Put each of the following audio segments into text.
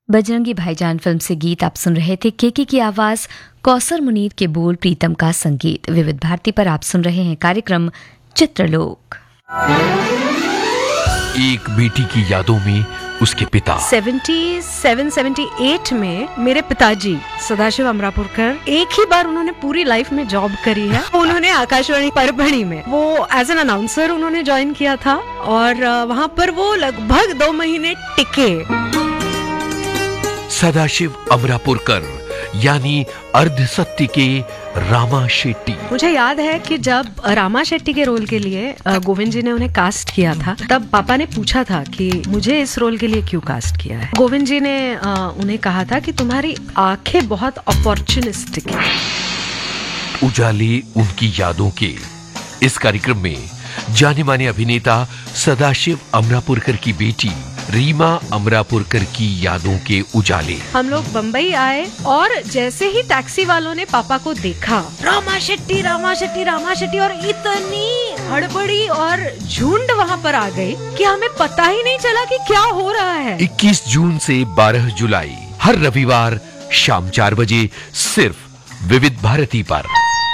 बजरंगी भाईजान फिल्म से गीत आप सुन रहे थे। केके की आवाज, कौसर मुनीर के बोल, प्रीतम का संगीत। विविध भारती पर आप सुन रहे हैं कार्यक्रम चित्रलोक। एक बेटी की यादों में उसके पिता 77-78 में मेरे पिताजी सदाशिव अमरापुरकर, एक ही बार उन्होंने पूरी लाइफ में जॉब करी है। उन्होंने आकाशवाणी परभणी में वो एज एन अनाउंसर उन्होंने ज्वाइन किया था और वहाँ पर वो लगभग 2 महीने टिके। सदाशिव अमरापुरकर यानी अर्ध सत्य के रामा शेट्टी। मुझे याद है कि जब रामा शेट्टी के रोल के लिए गोविंद जी ने उन्हें कास्ट किया था, तब पापा ने पूछा था कि मुझे इस रोल के लिए क्यों कास्ट किया है। गोविंद जी ने उन्हें कहा था कि तुम्हारी आंखें बहुत अपॉर्चुनिस्टिक हैं। उजाले उनकी यादों के इस कार्यक्रम में जाने माने अभिनेता सदाशिव अमरापुरकर की बेटी रीमा अमरापुरकर की यादों के उजाले। हम लोग बम्बई आए और जैसे ही टैक्सी वालों ने पापा को देखा, रामा शेट्टी रामा शेट्टी रामा शेट्टी, और इतनी हड़बड़ी और झुंड वहाँ पर आ गई कि हमें पता ही नहीं चला कि क्या हो रहा है। 21 जून से 12 जुलाई हर रविवार शाम 4 बजे सिर्फ विविध भारती पर।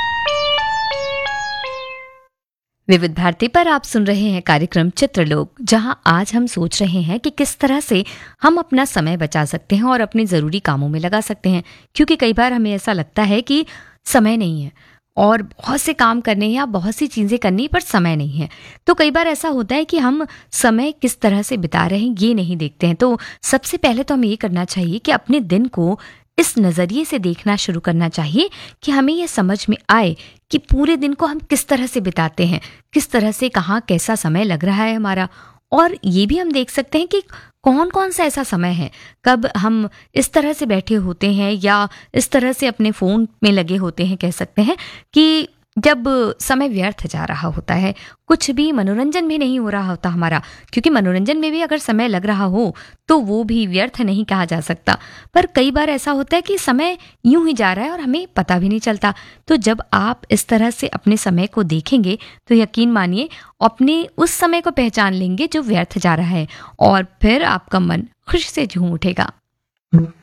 विविध भारती पर आप सुन रहे हैं कार्यक्रम चित्रलोक, जहां आज हम सोच रहे हैं कि किस तरह से हम अपना समय बचा सकते हैं और अपने ज़रूरी कामों में लगा सकते हैं। क्योंकि कई बार हमें ऐसा लगता है कि समय नहीं है और बहुत से काम करने हैं या बहुत सी चीज़ें करनी, पर समय नहीं है। तो कई बार ऐसा होता है कि हम समय किस तरह से बिता रहे हैं ये नहीं देखते हैं। तो सबसे पहले तो हमें ये करना चाहिए कि अपने दिन को इस नज़रिए से देखना शुरू करना चाहिए कि हमें यह समझ में आए कि पूरे दिन को हम किस तरह से बिताते हैं, किस तरह से कहाँ कैसा समय लग रहा है हमारा। और ये भी हम देख सकते हैं कि कौन कौन सा ऐसा समय है कब हम इस तरह से बैठे होते हैं या इस तरह से अपने फ़ोन में लगे होते हैं, कह सकते हैं कि जब समय व्यर्थ जा रहा होता है, कुछ भी मनोरंजन भी नहीं हो रहा होता हमारा। क्योंकि मनोरंजन में भी अगर समय लग रहा हो तो वो भी व्यर्थ नहीं कहा जा सकता। पर कई बार ऐसा होता है कि समय यूं ही जा रहा है और हमें पता भी नहीं चलता। तो जब आप इस तरह से अपने समय को देखेंगे तो यकीन मानिए अपने उस समय को पहचान लेंगे जो व्यर्थ जा रहा है, और फिर आपका मन खुशी से झूम उठेगा।